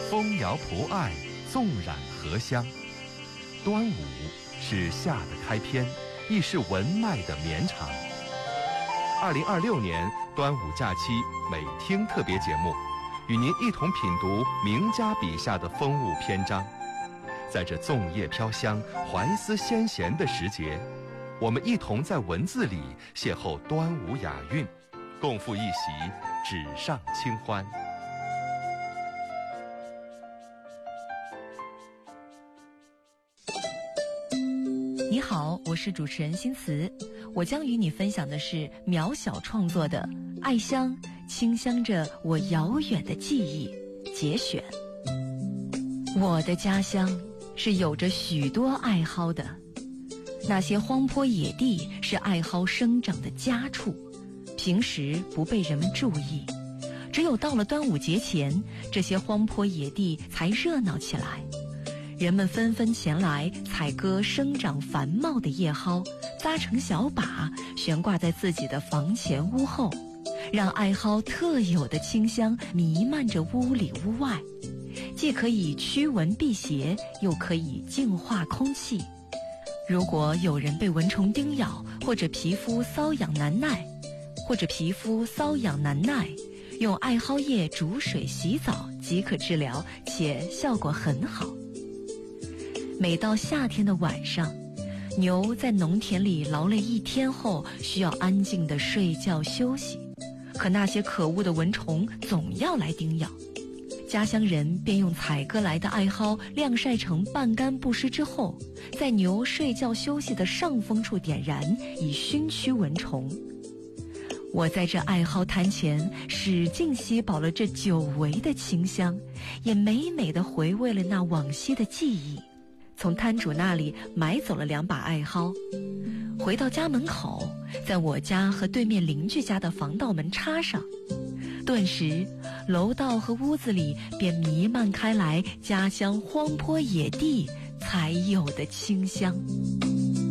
风摇蒲艾，纵染荷香。端午是夏的开篇，亦是文脉的绵长。2026年端午假期美听特别节目，与您一同品读名家笔下的风物篇章。在这粽叶飘香、怀思先贤的时节，我们一同在文字里邂逅端午雅韵，共赴一席纸上清欢。 你好，我是主持人新慈，我将与你分享的是渺小创作的《爱香清香着我遥远的记忆》节选。我的家乡是有着许多艾蒿的，那些荒坡野地是艾蒿生长的家处，平时不被人们注意，只有到了端午节前，这些荒坡野地才热闹起来。人们纷纷前来采割生长繁茂的叶蒿，扎成小把，悬挂在自己的房前屋后，让艾蒿特有的清香弥漫着屋里屋外，既可以驱蚊辟邪，又可以净化空气。如果有人被蚊虫叮咬，或者皮肤瘙痒难耐，用艾蒿叶煮水洗澡即可治疗，且效果很好。每到夏天的晚上，牛在农田里劳累一天后，需要安静地睡觉休息，可那些可恶的蚊虫总要来叮咬。家乡人便用采割来的艾蒿晾晒成半干不湿之后，在牛睡觉休息的上风处点燃，以熏驱蚊虫。我在这艾蒿滩前使劲吸饱了这久违的清香，也美美地回味了那往昔的记忆。从摊主那里买走了2把艾蒿，回到家门口，在我家和对面邻居家的防盗门插上，顿时楼道和屋子里便弥漫开来家乡荒坡野地才有的清香。